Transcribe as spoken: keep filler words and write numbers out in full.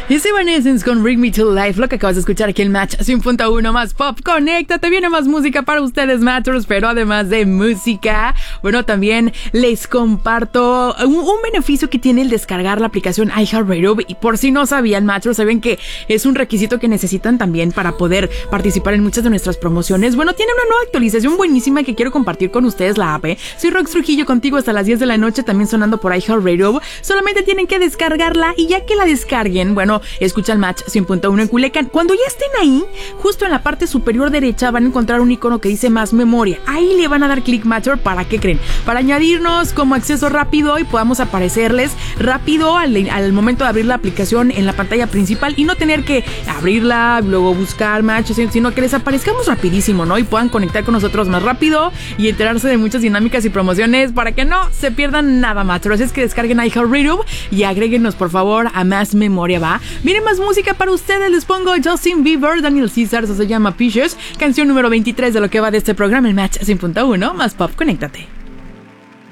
Es Evanescence con Bring Me to Life, lo que acabas de escuchar aquí en Match cien punto uno más Pop. Conéctate, viene más música para ustedes, Matchers, pero además de música, bueno, también les comparto un, un beneficio que tiene el descargar la aplicación iHeartRadio. Y por si no sabían, Matchers, saben que es un requisito que necesitan también para poder participar en muchas de nuestras promociones. Bueno, tiene una nueva actualización buenísima que quiero compartir con ustedes, la app. ¿eh? Soy Rox Trujillo contigo hasta las diez de la noche, también sonando por iHeartRadio. Solamente tienen que descargarla y ya que la descarguen, bueno, escucha el Match cien punto uno en Culiacán. Cuando ya estén ahí, justo en la parte superior derecha van a encontrar un icono que dice más memoria. Ahí le van a dar click, Matcher. ¿Para qué creen? Para añadirnos como acceso rápido y podamos aparecerles rápido al, al momento de abrir la aplicación en la pantalla principal y no tener que abrirla, luego buscar Match, sino que les aparezcamos rapidísimo, ¿no? Y puedan conectar con nosotros más rápido y enterarse de muchas dinámicas y promociones para que no se pierdan nada, Matcher. Así es que descarguen iHeartRadio y agréguenos, por favor, a más memoria, ¿va? Miren, más música para ustedes, les pongo Justin Bieber, Daniel Caesar, eso se llama Peaches, canción número veintitrés de lo que va de este programa, el Match cien punto uno más Pop, conéctate.